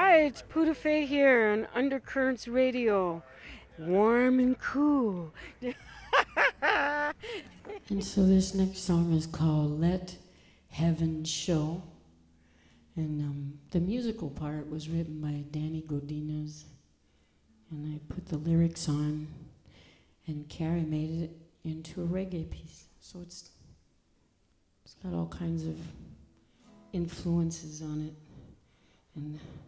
Hi, it's Pudafe here on Undercurrents Radio. Warm and cool. And so this next song is called Let Heaven Show. And the musical part was written by Danny Godinez. And I put the lyrics on, and Carrie made it into a reggae piece. So it's got all kinds of influences on it. And